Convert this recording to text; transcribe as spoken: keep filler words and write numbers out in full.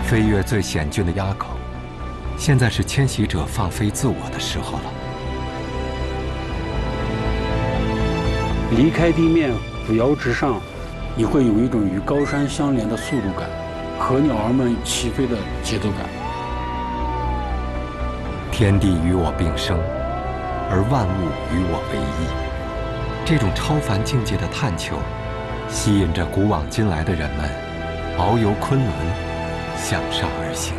飞越最险峻的垭口，现在是迁徙者放飞自我的时候了。 离开地面，扶摇直上，你会有一种与高山相连的速度感，和鸟儿们起飞的节奏感。 天地与我并生，而万物与我为一。这种超凡境界的探求，吸引着古往今来的人们遨游昆仑，向上而行。